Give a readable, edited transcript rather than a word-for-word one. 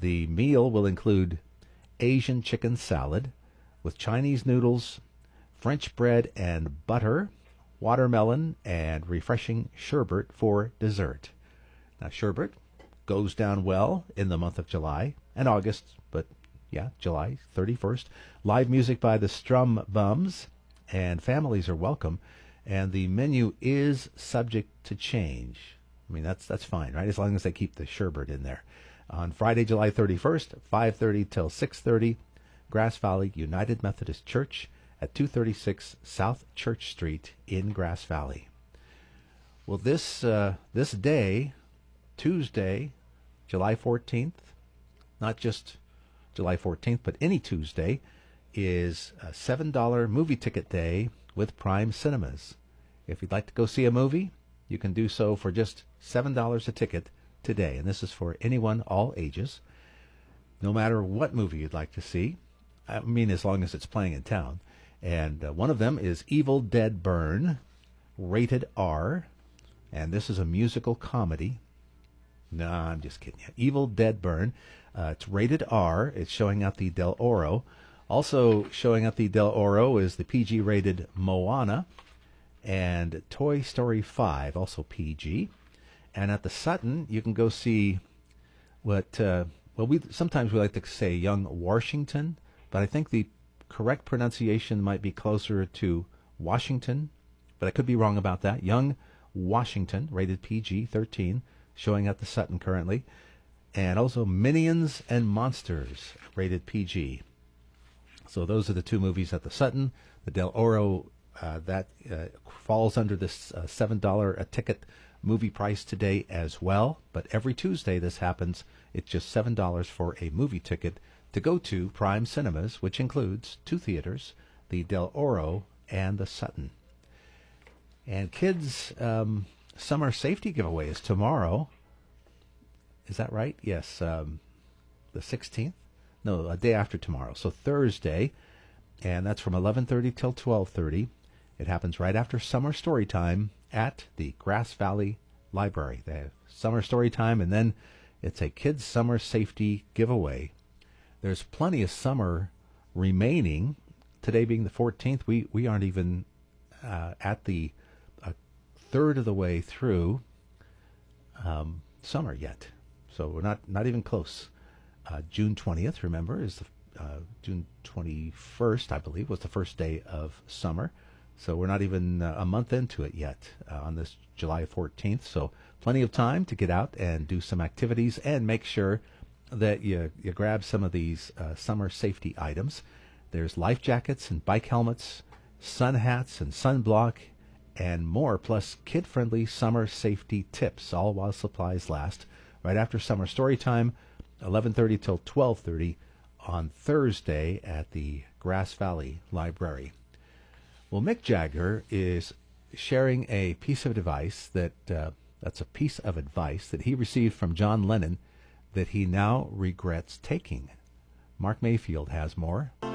The meal will include Asian chicken salad with Chinese noodles, French bread and butter, watermelon, and refreshing sherbet for dessert. Now, sherbet goes down well in the month of July and August, but yeah, July 31st. Live music by the Strum Bums, and families are welcome. And the menu is subject to change. I mean, that's fine, right? As long as they keep the sherbet in there. On Friday, July 31st, 5:30 till 6:30, Grass Valley United Methodist Church at 236 South Church Street in Grass Valley. Well, this day, Tuesday, July 14th, not just July 14th, but any Tuesday, is a $7 movie ticket day with Prime Cinemas. If you'd like to go see a movie, you can do so for just $7 a ticket today. And this is for anyone, all ages, no matter what movie you'd like to see. I mean, as long as it's playing in town. And one of them is Evil Dead Burn, rated R. And this is a musical comedy. No, I'm just kidding you. Evil Dead Burn. It's rated R. It's showing at the Del Oro. Also showing at the Del Oro is the PG-rated Moana and Toy Story 5, also PG. And at the Sutton, you can go see what, sometimes we like to say Young Washington, but I think the correct pronunciation might be closer to Washington, but I could be wrong about that. Young Washington, rated PG-13, showing at the Sutton currently. And also Minions and Monsters, rated PG. So those are the two movies at the Sutton. The Del Oro, that falls under this $7 a ticket movie price today as well. But every Tuesday this happens. It's just $7 for a movie ticket to go to Prime Cinemas, which includes two theaters, the Del Oro and the Sutton. And kids, summer safety giveaway is tomorrow. Is that right? Yes, the 16th? No, a day after tomorrow. So Thursday, and that's from 11:30 till 12:30. It happens right after Summer Story Time at the Grass Valley Library. They have Summer Story Time, and then it's a kids' summer safety giveaway. There's plenty of summer remaining. Today being the 14th, we aren't even at the third of the way through summer yet. So we're not even close. June 20th, remember, is June 21st, I believe, was the first day of summer. So we're not even a month into it yet on this July 14th. So plenty of time to get out and do some activities and make sure that you grab some of these summer safety items. There's life jackets and bike helmets, sun hats and sunblock, and more, plus kid-friendly summer safety tips, all while supplies last. Right after Summer Story Time, 11:30 till 12:30 on Thursday at the Grass Valley Library. Well, Mick Jagger is sharing a piece of advice that's a piece of advice that he received from John Lennon that he now regrets taking. Mark Mayfield has more.